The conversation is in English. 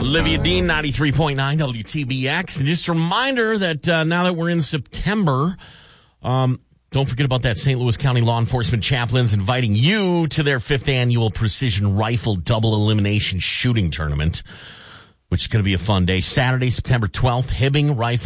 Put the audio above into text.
Olivia Dean, 93.9 WTBX. And just a reminder that now that we're in September, don't forget about that St. Louis County Law Enforcement Chaplains inviting you to their 5th annual Precision Rifle Double Elimination Shooting Tournament, which is going to be a fun day. Saturday, September 12th, Hibbing Rifle